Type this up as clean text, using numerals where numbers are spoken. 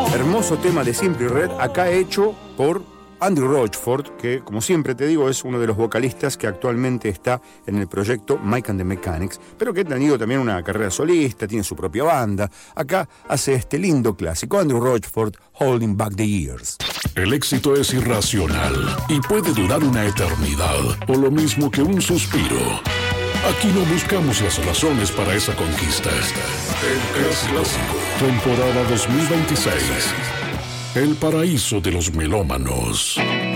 Hermoso tema de Simply Red, acá hecho por Andrew Rochford, que, como siempre te digo, es uno de los vocalistas que actualmente está en el proyecto Mike and the Mechanics, pero que ha tenido también una carrera solista, tiene su propia banda. Acá hace este lindo clásico, Andrew Rochford, Holding Back the Years. El éxito es irracional y puede durar una eternidad, o lo mismo que un suspiro. Aquí no buscamos las razones para esa conquista. El Clásico, temporada 2026. El paraíso de los melómanos.